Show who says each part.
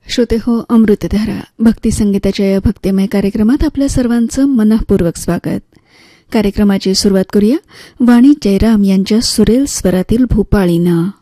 Speaker 1: श्रोते हो, अमृतधारा भक्ती संगीताच्या या भक्तिमय कार्यक्रमात आपल्या सर्वांचं मनःपूर्वक स्वागत. कार्यक्रमाची सुरुवात करूया वाणी जयराम यांच्या सुरेल स्वरातील भूपाळीनं.